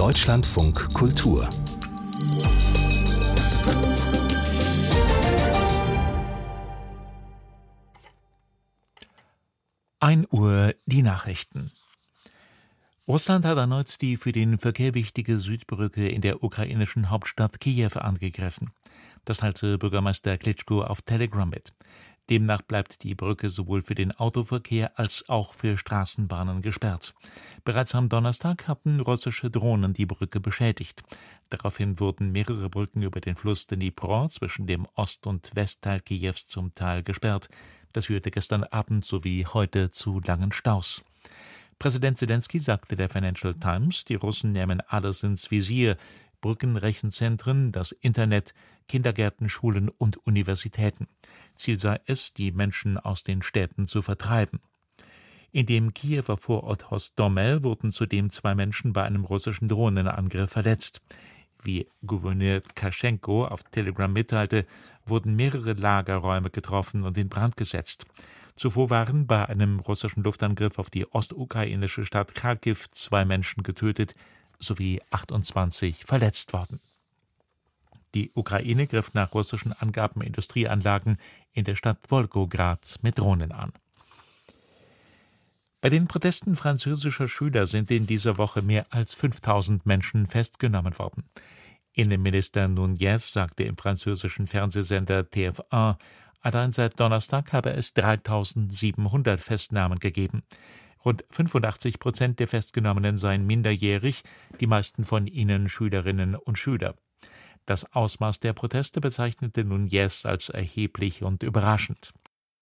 Deutschlandfunk Kultur. 1 Uhr die Nachrichten. Russland hat erneut die für den Verkehr wichtige Südbrücke in der ukrainischen Hauptstadt Kiew angegriffen. Das teilte Bürgermeister Klitschko auf Telegram mit. Demnach bleibt die Brücke sowohl für den Autoverkehr als auch für Straßenbahnen gesperrt. Bereits am Donnerstag hatten russische Drohnen die Brücke beschädigt. Daraufhin wurden mehrere Brücken über den Fluss Dnipro zwischen dem Ost- und Westteil Kiews zum Teil gesperrt. Das führte gestern Abend sowie heute zu langen Staus. Präsident Selenskyj sagte der Financial Times, die Russen nehmen alles ins Visier: Brücken, Rechenzentren, das Internet, Kindergärten, Schulen und Universitäten. Ziel sei es, die Menschen aus den Städten zu vertreiben. In dem Kiewer Vorort Hostomel wurden zudem 2 Menschen bei einem russischen Drohnenangriff verletzt. Wie Gouverneur Kaschenko auf Telegram mitteilte, wurden mehrere Lagerräume getroffen und in Brand gesetzt. Zuvor waren bei einem russischen Luftangriff auf die ostukrainische Stadt Charkiw 2 Menschen getötet sowie 28 verletzt worden. Die Ukraine griff nach russischen Angaben Industrieanlagen in der Stadt Wolgograd mit Drohnen an. Bei den Protesten französischer Schüler sind in dieser Woche mehr als 5000 Menschen festgenommen worden. Innenminister Nunez sagte im französischen Fernsehsender TF1, allein seit Donnerstag habe es 3700 Festnahmen gegeben. Rund 85% der Festgenommenen seien minderjährig, die meisten von ihnen Schülerinnen und Schüler. Das Ausmaß der Proteste bezeichnete Nunez als erheblich und überraschend.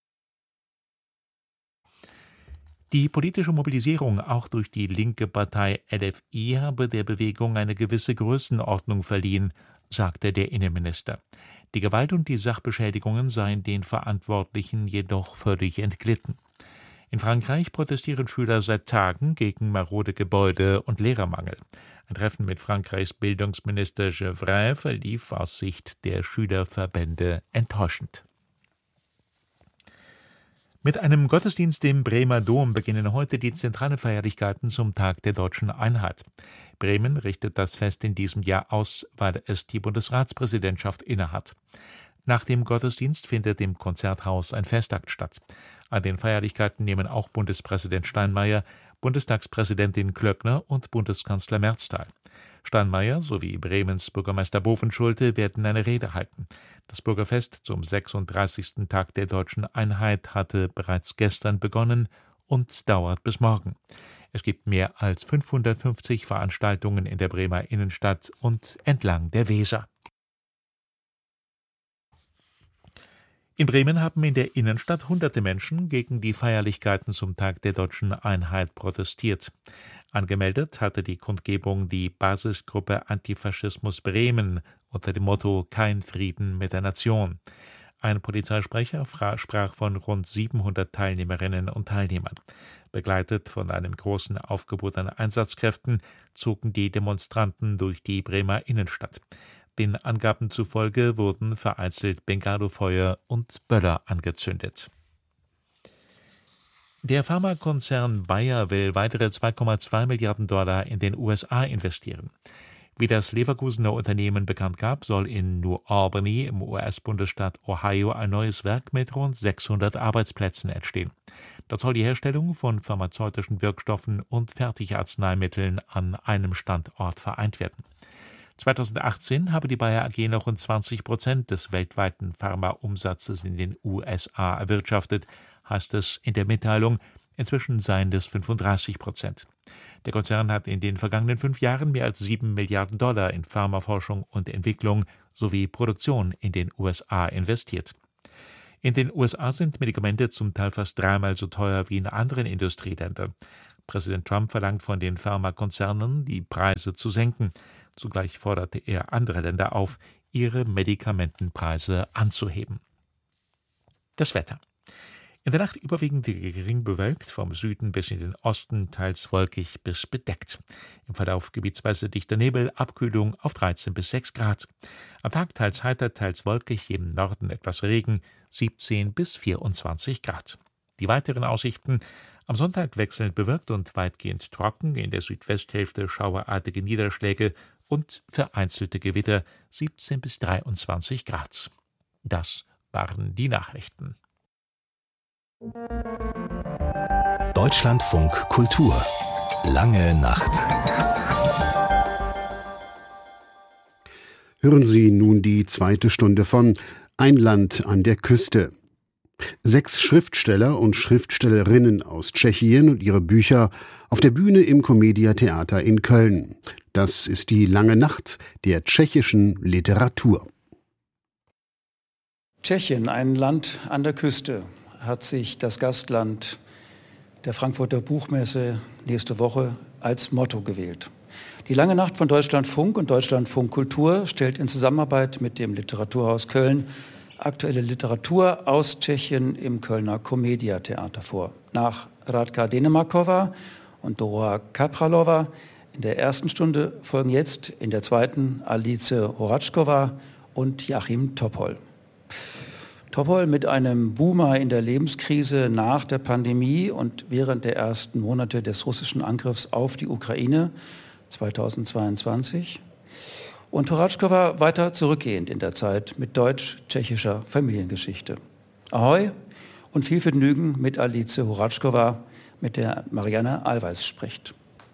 Die politische Mobilisierung auch durch die linke Partei LFI habe der Bewegung eine gewisse Größenordnung verliehen, sagte der Innenminister. Die Gewalt und die Sachbeschädigungen seien den Verantwortlichen jedoch völlig entglitten. In Frankreich protestieren Schüler seit Tagen gegen marode Gebäude und Lehrermangel. Ein Treffen mit Frankreichs Bildungsminister Gevrey verlief aus Sicht der Schülerverbände enttäuschend. Mit einem Gottesdienst im Bremer Dom beginnen heute die zentralen Feierlichkeiten zum Tag der Deutschen Einheit. Bremen richtet das Fest in diesem Jahr aus, weil es die Bundesratspräsidentschaft innehat. Nach dem Gottesdienst findet im Konzerthaus ein Festakt statt. An den Feierlichkeiten nehmen auch Bundespräsident Steinmeier, Bundestagspräsidentin Klöckner und Bundeskanzler Merz teil. Steinmeier sowie Bremens Bürgermeister Bovenschulte werden eine Rede halten. Das Bürgerfest zum 36. Tag der Deutschen Einheit hatte bereits gestern begonnen und dauert bis morgen. Es gibt mehr als 550 Veranstaltungen in der Bremer Innenstadt und entlang der Weser. In Bremen haben in der Innenstadt hunderte Menschen gegen die Feierlichkeiten zum Tag der Deutschen Einheit protestiert. Angemeldet hatte die Kundgebung die Basisgruppe Antifaschismus Bremen unter dem Motto »Kein Frieden mit der Nation«. Ein Polizeisprecher sprach von rund 700 Teilnehmerinnen und Teilnehmern. Begleitet von einem großen Aufgebot an Einsatzkräften zogen die Demonstranten durch die Bremer Innenstadt. Den Angaben zufolge wurden vereinzelt Bengalofeuer und Böller angezündet. Der Pharmakonzern Bayer will weitere $2,2 Milliarden in den USA investieren. Wie das Leverkusener Unternehmen bekannt gab, soll in New Albany im US-Bundesstaat Ohio ein neues Werk mit rund 600 Arbeitsplätzen entstehen. Dort soll die Herstellung von pharmazeutischen Wirkstoffen und Fertigarzneimitteln an einem Standort vereint werden. 2018 habe die Bayer AG noch rund 20% des weltweiten Pharmaumsatzes in den USA erwirtschaftet, heißt es in der Mitteilung. Inzwischen seien es 35%. Der Konzern hat in den vergangenen 5 Jahren mehr als $7 Milliarden in Pharmaforschung und Entwicklung sowie Produktion in den USA investiert. In den USA sind Medikamente zum Teil fast 3-mal so teuer wie in anderen Industrieländern. Präsident Trump verlangt von den Pharmakonzernen, die Preise zu senken. Zugleich forderte er andere Länder auf, ihre Medikamentenpreise anzuheben. Das Wetter. In der Nacht überwiegend gering bewölkt, vom Süden bis in den Osten teils wolkig bis bedeckt. Im Verlauf gebietsweise dichter Nebel, Abkühlung auf 13 bis 6 Grad. Am Tag teils heiter, teils wolkig, im Norden etwas Regen, 17 bis 24 Grad. Die weiteren Aussichten: Am Sonntag wechselnd bewölkt und weitgehend trocken, in der Südwesthälfte schauerartige Niederschläge und vereinzelte Gewitter, 17 bis 23 Grad. Das waren die Nachrichten. Deutschlandfunk Kultur. Lange Nacht. Hören Sie nun die zweite Stunde von Ein Land an der Küste. 6 Schriftsteller und Schriftstellerinnen aus Tschechien und ihre Bücher auf der Bühne im Commedia Theater in Köln. Das ist die Lange Nacht der tschechischen Literatur. Tschechien, ein Land an der Küste, hat sich das Gastland der Frankfurter Buchmesse nächste Woche als Motto gewählt. Die Lange Nacht von Deutschlandfunk und Deutschlandfunk Kultur stellt in Zusammenarbeit mit dem Literaturhaus Köln aktuelle Literatur aus Tschechien im Kölner Commedia Theater vor. Nach Radka Denemarkova und Dora Kapralova in der ersten Stunde folgen jetzt in der zweiten Alice Horačková und Joachim Topol. Topol mit einem Boomer in der Lebenskrise nach der Pandemie und während der ersten Monate des russischen Angriffs auf die Ukraine 2022. Und Horačková weiter zurückgehend in der Zeit mit deutsch-tschechischer Familiengeschichte. Ahoi und viel Vergnügen mit Alice Horačková, mit der Marianne Allweis spricht.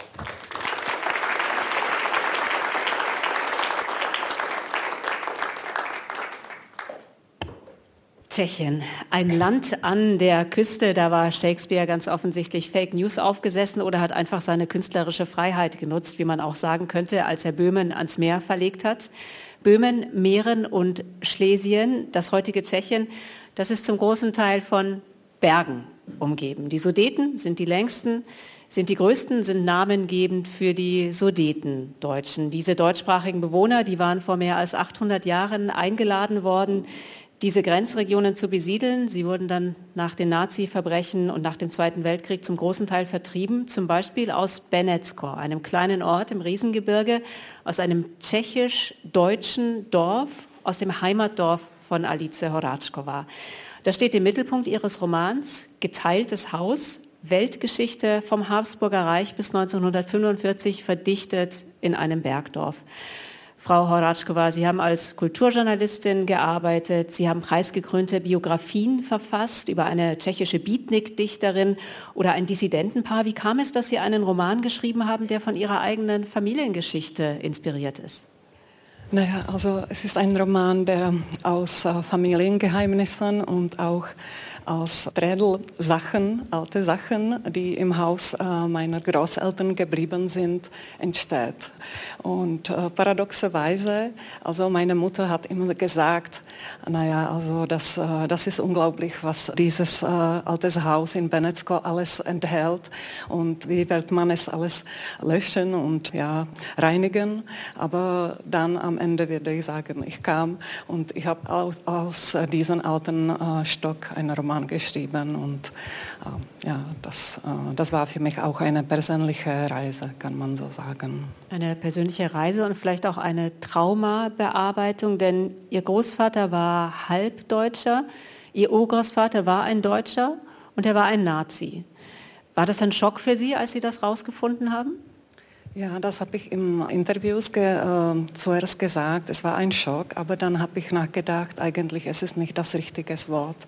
Tschechien, ein Land an der Küste, da war Shakespeare ganz offensichtlich Fake News aufgesessen oder hat einfach seine künstlerische Freiheit genutzt, wie man auch sagen könnte, als er Böhmen ans Meer verlegt hat. Böhmen, Mähren und Schlesien, das heutige Tschechien, das ist zum großen Teil von Bergen umgeben. Die Sudeten sind die längsten, sind die größten, sind namengebend für die Sudetendeutschen. Diese deutschsprachigen Bewohner, die waren vor mehr als 800 Jahren eingeladen worden, diese Grenzregionen zu besiedeln. Sie wurden dann nach den Nazi-Verbrechen und nach dem Zweiten Weltkrieg zum großen Teil vertrieben, zum Beispiel aus Benecko, einem kleinen Ort im Riesengebirge, aus einem tschechisch-deutschen Dorf, aus dem Heimatdorf von Alice Horačková. Das steht im Mittelpunkt ihres Romans Geteiltes Haus, Weltgeschichte vom Habsburger Reich bis 1945, verdichtet in einem Bergdorf. Frau Horačková, Sie haben als Kulturjournalistin gearbeitet, Sie haben preisgekrönte Biografien verfasst über eine tschechische Beatnik-Dichterin oder ein Dissidentenpaar. Wie kam es, dass Sie einen Roman geschrieben haben, der von Ihrer eigenen Familiengeschichte inspiriert ist? Naja, also es ist ein Roman, der aus Familiengeheimnissen und auch aus Trädelsachen, alte Sachen, die im Haus meiner Großeltern geblieben sind, entsteht. Und paradoxerweise, also meine Mutter hat immer gesagt, naja, also das ist unglaublich, was dieses altes Haus in Benecko alles enthält und wie wird man es alles löschen und ja, reinigen. Aber dann am Ende würde ich sagen, ich kam und ich habe aus diesem alten Stock einen Roman geschrieben und ja, das war für mich auch eine persönliche Reise, kann man so sagen. Eine persönliche Reise und vielleicht auch eine Traumabearbeitung, denn Ihr Großvater war Halbdeutscher, Ihr Urgroßvater war ein Deutscher und er war ein Nazi. War das ein Schock für Sie, als Sie das rausgefunden haben? Ja, das habe ich im Interviews zuerst gesagt. Es war ein Schock, aber dann habe ich nachgedacht, eigentlich ist es nicht das richtige Wort.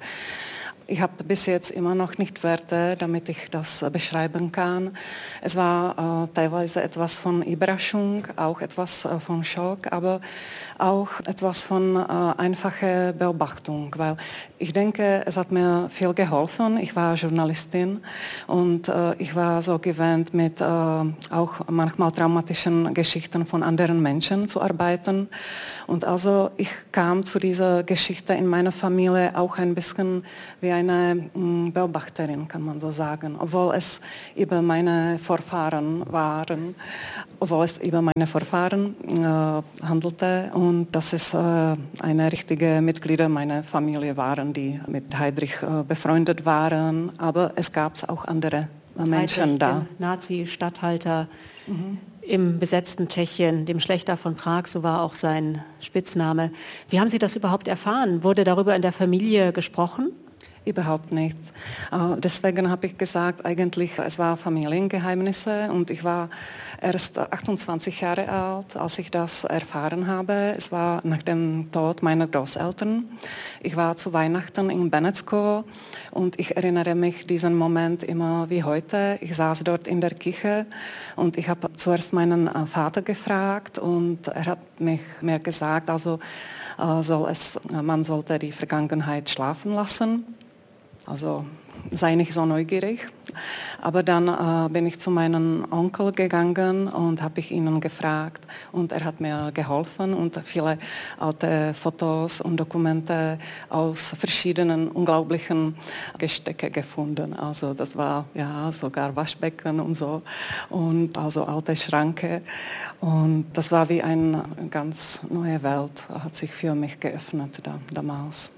Ich habe bis jetzt immer noch nicht Wörter, damit ich das beschreiben kann. Es war teilweise etwas von Überraschung, auch etwas von Schock, aber auch etwas von einfacher Beobachtung, weil ich denke, es hat mir viel geholfen. Ich war Journalistin und ich war so gewöhnt, mit auch manchmal traumatischen Geschichten von anderen Menschen zu arbeiten. Und also ich kam zu dieser Geschichte in meiner Familie auch ein bisschen wie eine Beobachterin, kann man so sagen, obwohl es über meine Vorfahren handelte und dass es eine richtige Mitglieder meiner Familie waren, die mit Heydrich befreundet waren, aber es gab auch andere Menschen da. Nazi-Statthalter im besetzten Tschechien, dem Schlächter von Prag, so war auch sein Spitzname. Wie haben Sie das überhaupt erfahren? Wurde darüber in der Familie gesprochen? Überhaupt nichts. Deswegen habe ich gesagt, eigentlich, es war Familiengeheimnisse und ich war erst 28 Jahre alt, als ich das erfahren habe. Es war nach dem Tod meiner Großeltern. Ich war zu Weihnachten in Benecko und ich erinnere mich diesen Moment immer wie heute. Ich saß dort in der Kirche und ich habe zuerst meinen Vater gefragt und er hat mir gesagt, also man sollte die Vergangenheit schlafen lassen. Also sei nicht so neugierig. Aber dann bin ich zu meinem Onkel gegangen und habe ihn gefragt und er hat mir geholfen und viele alte Fotos und Dokumente aus verschiedenen unglaublichen Gestecke gefunden. Also das war ja sogar Waschbecken und so und also alte Schranke und das war wie eine ganz neue Welt, hat sich für mich geöffnet damals.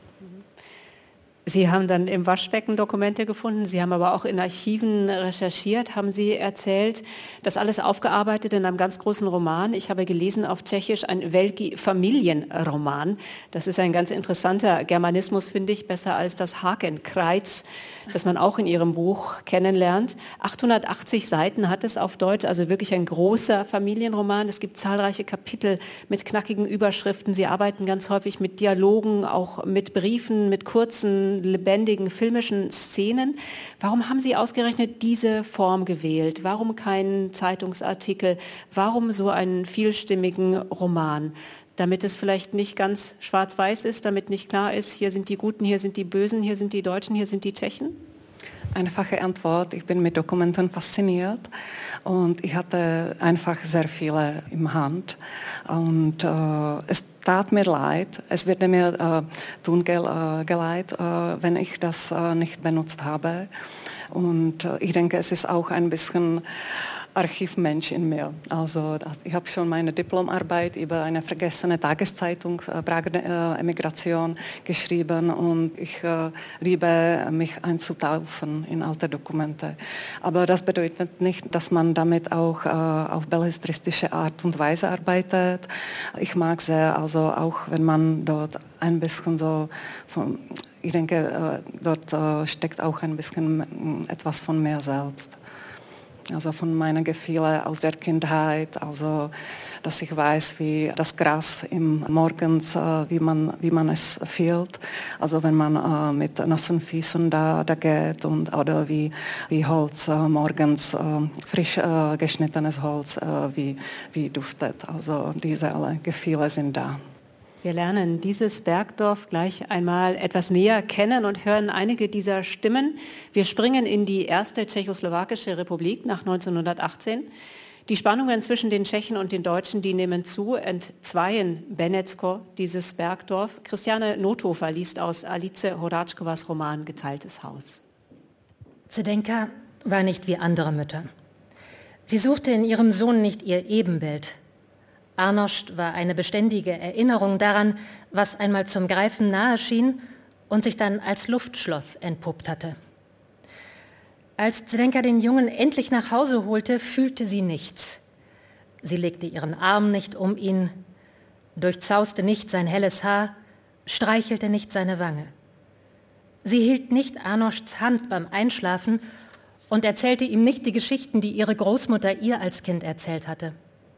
Sie haben dann im Waschbecken Dokumente gefunden, Sie haben aber auch in Archiven recherchiert, haben Sie erzählt, das alles aufgearbeitet in einem ganz großen Roman. Ich habe gelesen auf Tschechisch, ein Velký-Familienroman. Das ist ein ganz interessanter Germanismus, finde ich, besser als das Hakenkreuz, das man auch in Ihrem Buch kennenlernt. 880 Seiten hat es auf Deutsch, also wirklich ein großer Familienroman. Es gibt zahlreiche Kapitel mit knackigen Überschriften. Sie arbeiten ganz häufig mit Dialogen, auch mit Briefen, mit kurzen, lebendigen, filmischen Szenen. Warum haben Sie ausgerechnet diese Form gewählt? Warum keinen Zeitungsartikel? Warum so einen vielstimmigen Roman? Damit es vielleicht nicht ganz schwarz-weiß ist, damit nicht klar ist, hier sind die Guten, hier sind die Bösen, hier sind die Deutschen, hier sind die Tschechen? Einfache Antwort, ich bin mit Dokumenten fasziniert und ich hatte einfach sehr viele in Hand und es tat mir leid, es würde mir tun geleid, wenn ich das nicht benutzt habe und ich denke, es ist auch ein bisschen Archivmensch in mir. Also ich habe schon meine Diplomarbeit über eine vergessene Tageszeitung, Prager Emigration, geschrieben und ich liebe mich einzutauchen in alte Dokumente. Aber das bedeutet nicht, dass man damit auch auf belletristische Art und Weise arbeitet. Ich mag sehr, also auch wenn man dort ein bisschen so ich denke, dort steckt auch ein bisschen etwas von mir selbst. Also von meinen Gefühlen aus der Kindheit, also dass ich weiß, wie das Gras im Morgens, wie man es fühlt, also wenn man mit nassen Füßen da geht und oder wie Holz morgens frisch geschnittenes Holz wie duftet. Also diese alle Gefühle sind da. Wir lernen dieses Bergdorf gleich einmal etwas näher kennen und hören einige dieser Stimmen. Wir springen in die erste tschechoslowakische Republik nach 1918. Die Spannungen zwischen den Tschechen und den Deutschen, die nehmen zu, entzweien Benecko, dieses Bergdorf. Christiane Nothofer liest aus Alice Horáčkovas Roman Geteiltes Haus. Zdenka war nicht wie andere Mütter. Sie suchte in ihrem Sohn nicht ihr Ebenbild. Arnošt war eine beständige Erinnerung daran, was einmal zum Greifen nahe schien und sich dann als Luftschloss entpuppt hatte. Als Zdenka den Jungen endlich nach Hause holte, fühlte sie nichts. Sie legte ihren Arm nicht um ihn, durchzauste nicht sein helles Haar, streichelte nicht seine Wange. Sie hielt nicht Arnošts Hand beim Einschlafen und erzählte ihm nicht die Geschichten, die ihre Großmutter ihr als Kind erzählt hatte.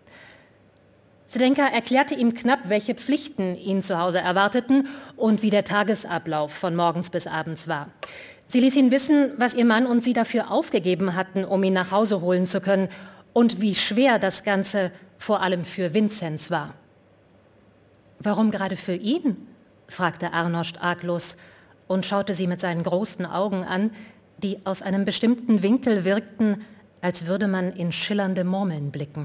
Zdenka erklärte ihm knapp, welche Pflichten ihn zu Hause erwarteten und wie der Tagesablauf von morgens bis abends war. Sie ließ ihn wissen, was ihr Mann und sie dafür aufgegeben hatten, um ihn nach Hause holen zu können und wie schwer das Ganze vor allem für Vinzenz war. »Warum gerade für ihn?« fragte Arnošt arglos und schaute sie mit seinen großen Augen an, die aus einem bestimmten Winkel wirkten, als würde man in schillernde Murmeln blicken.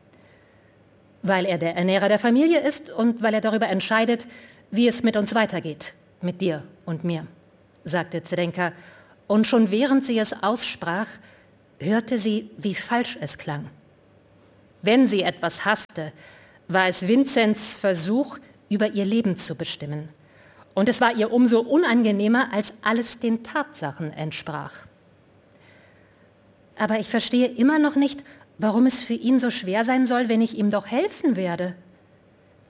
»Weil er der Ernährer der Familie ist und weil er darüber entscheidet, wie es mit uns weitergeht, mit dir und mir«, sagte Zdenka, und schon während sie es aussprach, hörte sie, wie falsch es klang. Wenn sie etwas hasste, war es Vinzenz Versuch, über ihr Leben zu bestimmen. Und es war ihr umso unangenehmer, als alles den Tatsachen entsprach. »Aber ich verstehe immer noch nicht, warum es für ihn so schwer sein soll, wenn ich ihm doch helfen werde.«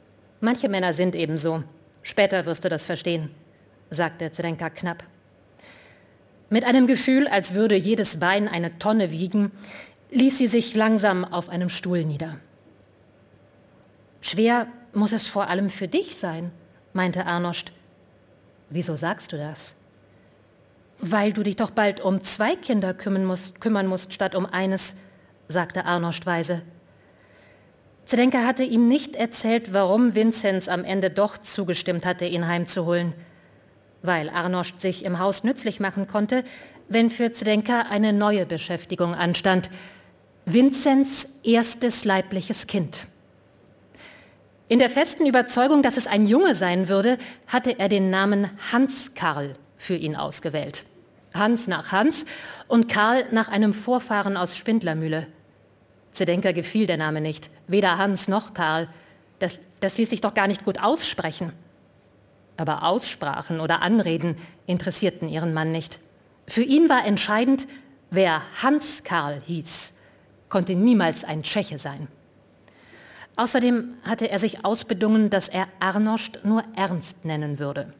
»Manche Männer sind eben so. Später wirst du das verstehen«, sagte Zdenka knapp. Mit einem Gefühl, als würde jedes Bein eine Tonne wiegen, ließ sie sich langsam auf einem Stuhl nieder. »Schwer muss es vor allem für dich sein«, meinte Arnost. »Wieso sagst du das?« »Weil du dich doch bald um 2 Kinder kümmern musst statt um eines«, sagte Arnost weise. Zdenka hatte ihm nicht erzählt, warum Vinzenz am Ende doch zugestimmt hatte, ihn heimzuholen. Weil Arnost sich im Haus nützlich machen konnte, wenn für Zdenka eine neue Beschäftigung anstand. Vinzenz erstes leibliches Kind. In der festen Überzeugung, dass es ein Junge sein würde, hatte er den Namen Hans Karl für ihn ausgewählt. Hans nach Hans und Karl nach einem Vorfahren aus Spindlermühle. Zdenka gefiel der Name nicht, weder Hans noch Karl. Das ließ sich doch gar nicht gut aussprechen. Aber Aussprachen oder Anreden interessierten ihren Mann nicht. Für ihn war entscheidend, wer Hans Karl hieß, konnte niemals ein Tscheche sein. Außerdem hatte er sich ausbedungen, dass er Arnost nur Ernst nennen würde.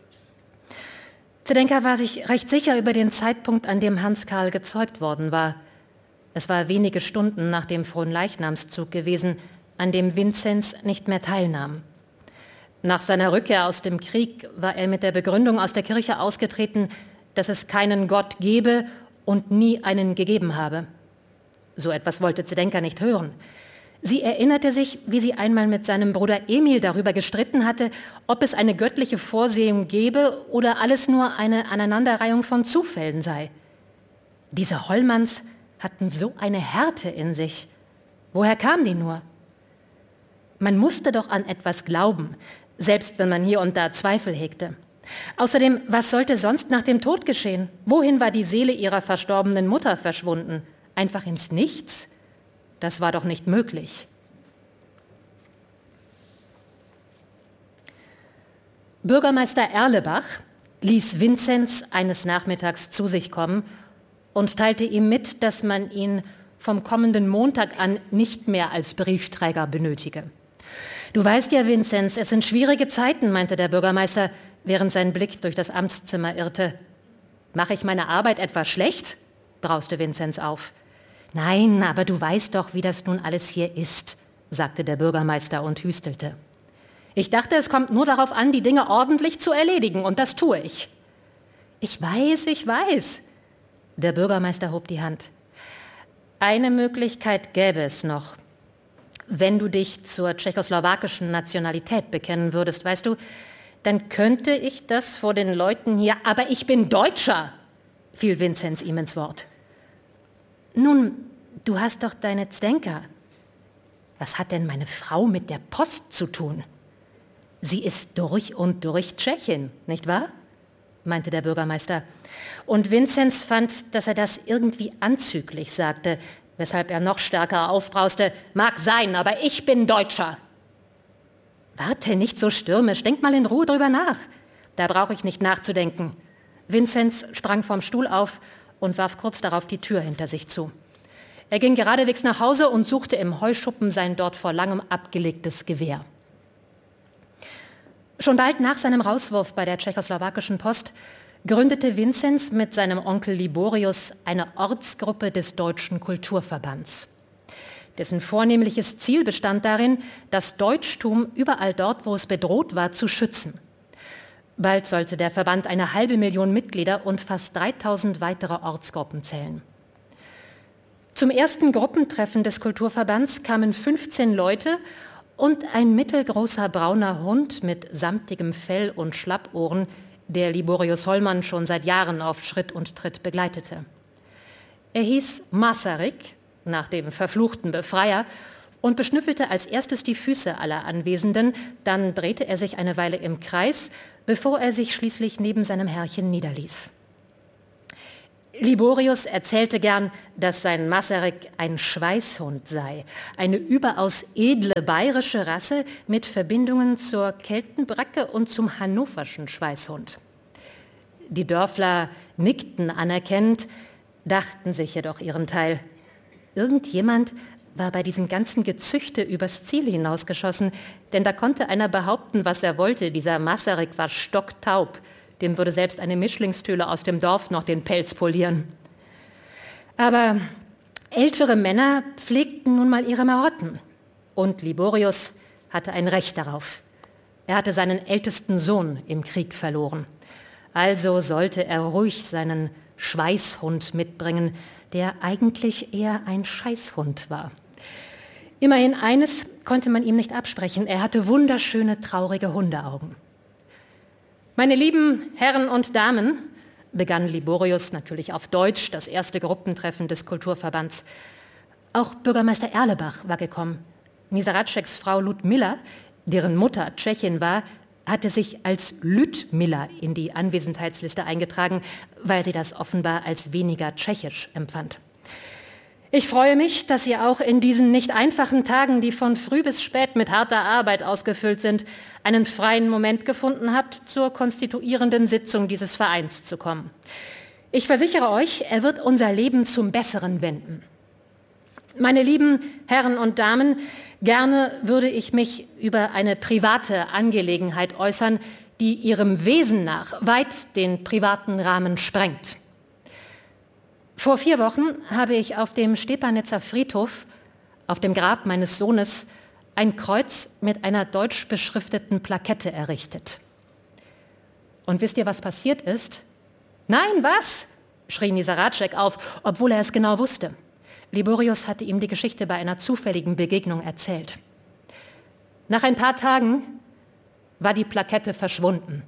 Zdenka war sich recht sicher über den Zeitpunkt, an dem Hans Karl gezeugt worden war. Es war wenige Stunden nach dem Fronleichnamszug gewesen, an dem Vinzenz nicht mehr teilnahm. Nach seiner Rückkehr aus dem Krieg war er mit der Begründung aus der Kirche ausgetreten, dass es keinen Gott gebe und nie einen gegeben habe. So etwas wollte Zdenka nicht hören. Sie erinnerte sich, wie sie einmal mit seinem Bruder Emil darüber gestritten hatte, ob es eine göttliche Vorsehung gebe oder alles nur eine Aneinanderreihung von Zufällen sei. Diese Hollmanns hatten so eine Härte in sich. Woher kam die nur? Man musste doch an etwas glauben, selbst wenn man hier und da Zweifel hegte. Außerdem, was sollte sonst nach dem Tod geschehen? Wohin war die Seele ihrer verstorbenen Mutter verschwunden? Einfach ins Nichts? Das war doch nicht möglich. Bürgermeister Erlebach ließ Vinzenz eines Nachmittags zu sich kommen und teilte ihm mit, dass man ihn vom kommenden Montag an nicht mehr als Briefträger benötige. »Du weißt ja, Vinzenz, es sind schwierige Zeiten«, meinte der Bürgermeister, während sein Blick durch das Amtszimmer irrte. »Mache ich meine Arbeit etwa schlecht?« brauste Vinzenz auf. »Nein, aber du weißt doch, wie das nun alles hier ist«, sagte der Bürgermeister und hüstelte. »Ich dachte, es kommt nur darauf an, die Dinge ordentlich zu erledigen, und das tue ich.« Ich weiß. Der Bürgermeister hob die Hand. »Eine Möglichkeit gäbe es noch. Wenn du dich zur tschechoslowakischen Nationalität bekennen würdest, weißt du, dann könnte ich das vor den Leuten hier, aber ich bin Deutscher«, fiel Vinzenz ihm ins Wort. »Nun, du hast doch deine Zdenka. Was hat denn meine Frau mit der Post zu tun? Sie ist durch und durch Tschechin, nicht wahr?« meinte der Bürgermeister. Und Vinzenz fand, dass er das irgendwie anzüglich sagte, weshalb er noch stärker aufbrauste. »Mag sein, aber ich bin Deutscher.« »Warte, nicht so stürmisch, denk mal in Ruhe drüber nach.« »Da brauche ich nicht nachzudenken.« Vinzenz sprang vom Stuhl auf und warf kurz darauf die Tür hinter sich zu. Er ging geradewegs nach Hause und suchte im Heuschuppen sein dort vor langem abgelegtes Gewehr. Schon bald nach seinem Rauswurf bei der tschechoslowakischen Post gründete Vinzenz mit seinem Onkel Liborius eine Ortsgruppe des Deutschen Kulturverbands. Dessen vornehmliches Ziel bestand darin, das Deutschtum überall dort, wo es bedroht war, zu schützen. Bald sollte der Verband 500.000 Mitglieder und fast 3.000 weitere Ortsgruppen zählen. Zum ersten Gruppentreffen des Kulturverbands kamen 15 Leute und ein mittelgroßer brauner Hund mit samtigem Fell und Schlappohren, der Liborius Hollmann schon seit Jahren auf Schritt und Tritt begleitete. Er hieß Masaryk, nach dem verfluchten Befreier, und beschnüffelte als erstes die Füße aller Anwesenden, dann drehte er sich eine Weile im Kreis, bevor er sich schließlich neben seinem Herrchen niederließ. Liborius erzählte gern, dass sein Masaryk ein Schweißhund sei, eine überaus edle bayerische Rasse mit Verbindungen zur Keltenbracke und zum hannoverschen Schweißhund. Die Dörfler nickten anerkennend, dachten sich jedoch ihren Teil. Irgendjemand war bei diesem ganzen Gezüchte übers Ziel hinausgeschossen, denn da konnte einer behaupten, was er wollte, dieser Masaryk war stocktaub, Dem würde selbst eine Mischlingstüle aus dem Dorf noch den Pelz polieren. Aber ältere Männer pflegten nun mal ihre Marotten. Und Liborius hatte ein Recht darauf. Er hatte seinen ältesten Sohn im Krieg verloren. Also sollte er ruhig seinen Schweißhund mitbringen, der eigentlich eher ein Scheißhund war. Immerhin eines konnte man ihm nicht absprechen. Er hatte wunderschöne, traurige Hundeaugen. Meine lieben Herren und Damen, begann Liborius natürlich auf Deutsch, das erste Gruppentreffen des Kulturverbands. Auch Bürgermeister Erlebach war gekommen. Nisaratscheks Frau Ludmilla, deren Mutter Tschechin war, hatte sich als Lüdmilla in die Anwesenheitsliste eingetragen, weil sie das offenbar als weniger tschechisch empfand. Ich freue mich, dass ihr auch in diesen nicht einfachen Tagen, die von früh bis spät mit harter Arbeit ausgefüllt sind, einen freien Moment gefunden habt, zur konstituierenden Sitzung dieses Vereins zu kommen. Ich versichere euch, er wird unser Leben zum Besseren wenden. Meine lieben Herren und Damen, gerne würde ich mich über eine private Angelegenheit äußern, die ihrem Wesen nach weit den privaten Rahmen sprengt. Vor 4 Wochen habe ich auf dem Stepanitzer Friedhof, auf dem Grab meines Sohnes, ein Kreuz mit einer deutsch beschrifteten Plakette errichtet. Und wisst ihr, was passiert ist? Nein, was? Schrie Nisaratschek auf, obwohl er es genau wusste. Liborius hatte ihm die Geschichte bei einer zufälligen Begegnung erzählt. Nach ein paar Tagen war die Plakette verschwunden.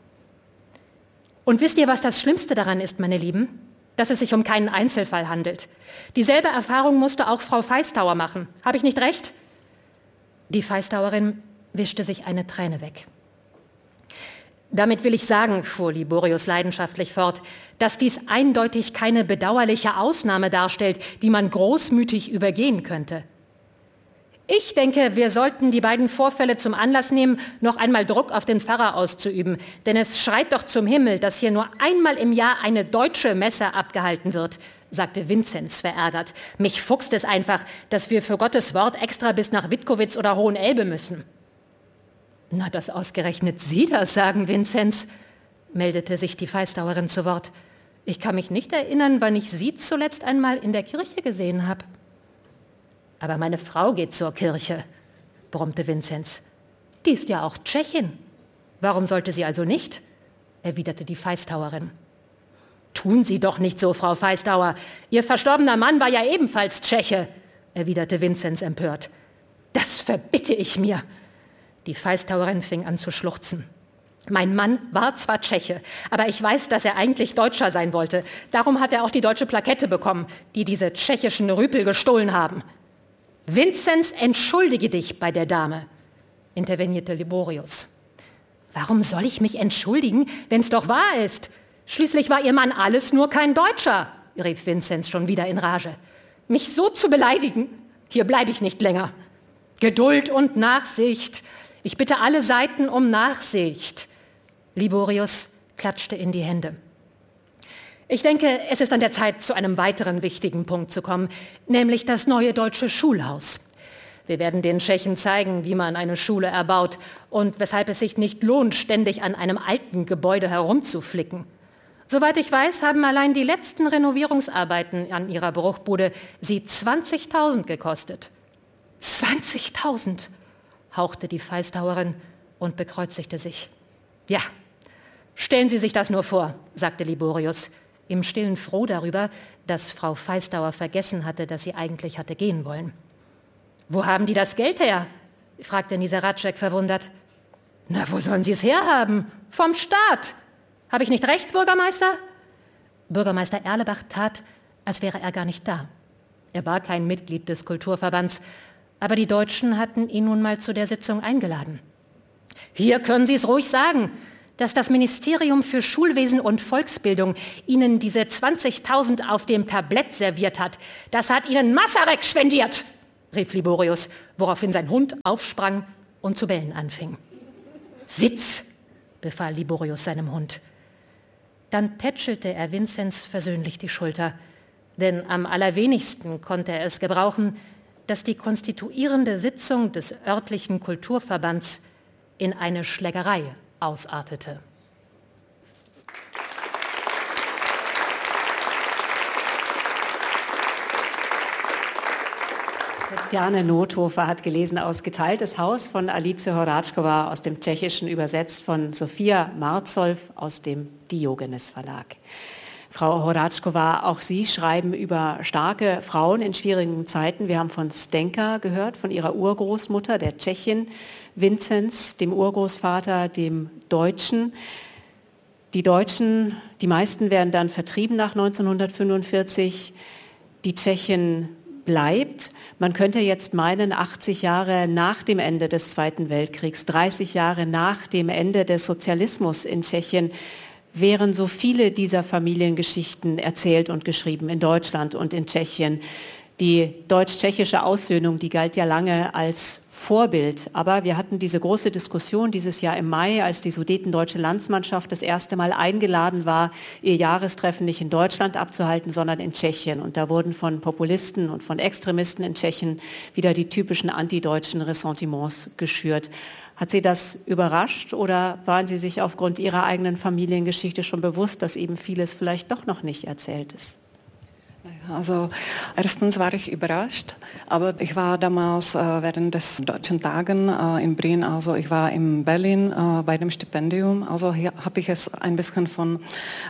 Und wisst ihr, was das Schlimmste daran ist, meine Lieben? Dass es sich um keinen Einzelfall handelt. Dieselbe Erfahrung musste auch Frau Feistauer machen. Habe ich nicht recht? Die Feistauerin wischte sich eine Träne weg. Damit will ich sagen, fuhr Liborius leidenschaftlich fort, dass dies eindeutig keine bedauerliche Ausnahme darstellt, die man großmütig übergehen könnte. Ich denke, wir sollten die beiden Vorfälle zum Anlass nehmen, noch einmal Druck auf den Pfarrer auszuüben. Denn es schreit doch zum Himmel, dass hier nur einmal im Jahr eine deutsche Messe abgehalten wird, sagte Vinzenz verärgert. Mich fuchst es einfach, dass wir für Gottes Wort extra bis nach Wittkowitz oder Hohenelbe müssen. Na, dass ausgerechnet Sie das sagen, Vinzenz, meldete sich die Feistauerin zu Wort. Ich kann mich nicht erinnern, wann ich Sie zuletzt einmal in der Kirche gesehen habe. Aber meine Frau geht zur Kirche, brummte Vinzenz. Die ist ja auch Tschechin. Warum sollte sie also nicht? Erwiderte die Feistauerin. Tun Sie doch nicht so, Frau Feistauer. Ihr verstorbener Mann war ja ebenfalls Tscheche, erwiderte Vinzenz empört. Das verbitte ich mir. Die Feistauerin fing an zu schluchzen. Mein Mann war zwar Tscheche, aber ich weiß, dass er eigentlich Deutscher sein wollte. Darum hat er auch die deutsche Plakette bekommen, die diese tschechischen Rüpel gestohlen haben. Vinzenz, entschuldige dich bei der Dame, intervenierte Liborius. Warum soll ich mich entschuldigen, wenn es doch wahr ist? Schließlich war ihr Mann alles nur kein Deutscher, rief Vinzenz schon wieder in Rage. Mich so zu beleidigen? Hier bleibe ich nicht länger. Geduld und Nachsicht. Ich bitte alle Seiten um Nachsicht. Liborius klatschte in die Hände. Ich denke, es ist an der Zeit, zu einem weiteren wichtigen Punkt zu kommen, nämlich das neue deutsche Schulhaus. Wir werden den Tschechen zeigen, wie man eine Schule erbaut und weshalb es sich nicht lohnt, ständig an einem alten Gebäude herumzuflicken. Soweit ich weiß, haben allein die letzten Renovierungsarbeiten an ihrer Bruchbude sie 20.000 gekostet. 20.000, hauchte die Feistauerin und bekreuzigte sich. Ja, stellen Sie sich das nur vor, sagte Liborius, im Stillen froh darüber, dass Frau Feistauer vergessen hatte, dass sie eigentlich hatte gehen wollen. Wo haben die das Geld her? Fragte Nisaratschek verwundert. Na, wo sollen sie es herhaben? Vom Staat. Habe ich nicht recht, Bürgermeister? Bürgermeister Erlebach tat, als wäre er gar nicht da. Er war kein Mitglied des Kulturverbands, aber die Deutschen hatten ihn nun mal zu der Sitzung eingeladen. Hier können Sie es ruhig sagen, dass das Ministerium für Schulwesen und Volksbildung Ihnen diese 20.000 auf dem Tablett serviert hat. Das hat Ihnen Masaryk spendiert, rief Liborius, woraufhin sein Hund aufsprang und zu bellen anfing. Sitz, befahl Liborius seinem Hund. Dann tätschelte er Vinzenz versöhnlich die Schulter, denn am allerwenigsten konnte er es gebrauchen, dass die konstituierende Sitzung des örtlichen Kulturverbands in eine Schlägerei ausartete. Christiane Nothofer hat gelesen aus Geteiltes Haus von Alice Horáčková, aus dem Tschechischen übersetzt von Sophia Marzow aus dem Diogenes Verlag. Frau Horáčková, auch Sie schreiben über starke Frauen in schwierigen Zeiten. Wir haben von Zdenka gehört, von ihrer Urgroßmutter, der Tschechin, Vinzenz, dem Urgroßvater, dem Deutschen. Die Deutschen, die meisten werden dann vertrieben nach 1945. Die Tschechin bleibt. Man könnte jetzt meinen, 80 Jahre nach dem Ende des Zweiten Weltkriegs, 30 Jahre nach dem Ende des Sozialismus in Tschechien, wären so viele dieser Familiengeschichten erzählt und geschrieben in Deutschland und in Tschechien. Die deutsch-tschechische Aussöhnung, die galt ja lange als Vorbild. Aber wir hatten diese große Diskussion dieses Jahr im Mai, als die sudetendeutsche Landsmannschaft das erste Mal eingeladen war, ihr Jahrestreffen nicht in Deutschland abzuhalten, sondern in Tschechien. Und da wurden von Populisten und von Extremisten in Tschechien wieder die typischen antideutschen Ressentiments geschürt. Hat Sie das überrascht oder waren Sie sich aufgrund Ihrer eigenen Familiengeschichte schon bewusst, dass eben vieles vielleicht doch noch nicht erzählt ist? Also erstens war ich überrascht, aber ich war damals während des Deutschen Tagen in Brien, also ich war in Berlin bei dem Stipendium, also hier habe ich es ein bisschen von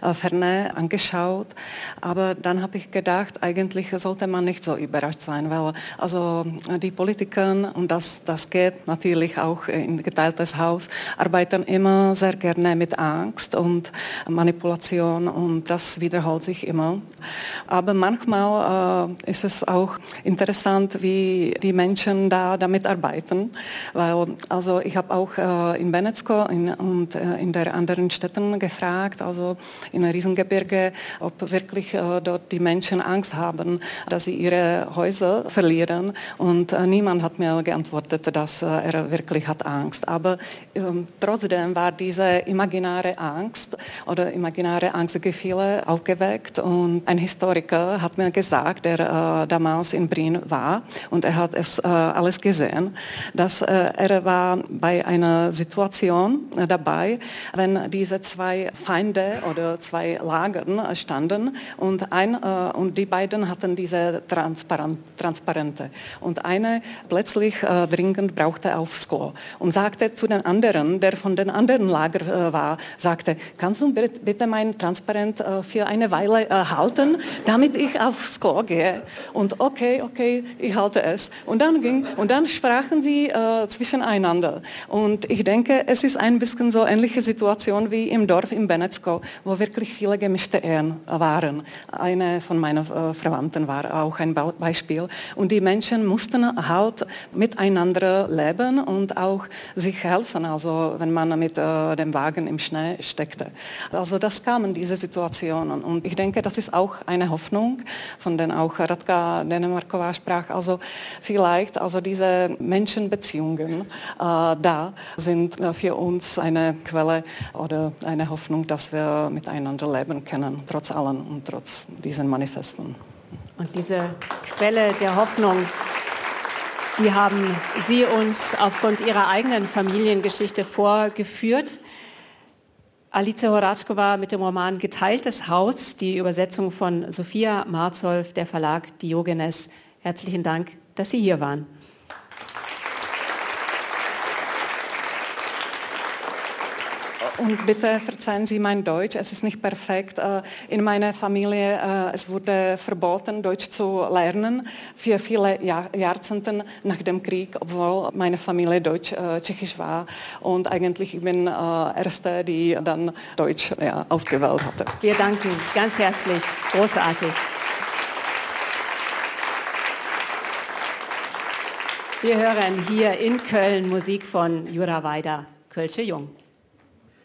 Ferne angeschaut, aber dann habe ich gedacht, eigentlich sollte man nicht so überrascht sein, weil also die Politiker, und das geht natürlich auch in Geteiltes Haus, arbeiten immer sehr gerne mit Angst und Manipulation und das wiederholt sich immer. Aber manchmal ist es auch interessant, wie die Menschen damit arbeiten, weil also ich habe auch in Benecko und in der anderen Städten gefragt, also in Riesengebirge, ob wirklich dort die Menschen Angst haben, dass sie ihre Häuser verlieren und niemand hat mir geantwortet, dass er wirklich hat Angst. Aber trotzdem war diese imaginäre Angst oder imaginäre Angstgefühle aufgeweckt und ein Historiker hat mir gesagt, der damals in Brien war und er hat es alles gesehen, dass er war bei einer Situation dabei, wenn diese zwei Feinde oder zwei Lagern standen und die beiden hatten diese Transparente und eine plötzlich dringend brauchte aufs Klo und sagte zu den anderen, der von den anderen Lager war, sagte, kannst du bitte mein Transparent für eine Weile halten, damit ich aufs Klo gehe. Und okay, ich halte es. Und dann sprachen sie zwischeneinander. Und ich denke, es ist ein bisschen so ähnliche Situation wie im Dorf in Benecko, wo wirklich viele gemischte Ehen waren. Eine von meinen Verwandten war auch ein Beispiel. Und die Menschen mussten halt miteinander leben und auch sich helfen, also wenn man mit dem Wagen im Schnee steckte. Also das kamen diese Situationen. Und ich denke, das ist auch eine Hoffnung, von der auch Radka Denemarková sprach. Also vielleicht, also diese Menschenbeziehungen da sind für uns eine Quelle oder eine Hoffnung, dass wir miteinander leben können, trotz allem und trotz diesen Manifesten. Und diese Quelle der Hoffnung, die haben Sie uns aufgrund Ihrer eigenen Familiengeschichte vorgeführt. Alice Horáčková mit dem Roman Geteiltes Haus, die Übersetzung von Sophia Marzow, der Verlag Diogenes. Herzlichen Dank, dass Sie hier waren. Und bitte verzeihen Sie mein Deutsch, es ist nicht perfekt. In meiner Familie es wurde verboten, Deutsch zu lernen für viele Jahrzehnte nach dem Krieg, obwohl meine Familie deutsch-tschechisch war. Und eigentlich ich bin Erste, die dann Deutsch ausgewählt hatte. Wir danken ganz herzlich, großartig. Wir hören hier in Köln Musik von Jura Weida, Kölsche Jung.